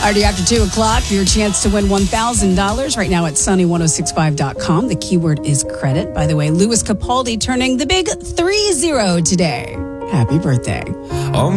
Already after 2 o'clock, your chance to win $1,000 right now at sunny1065.com. The keyword is credit. By the way, Louis Capaldi turning the big 30 today. Happy birthday.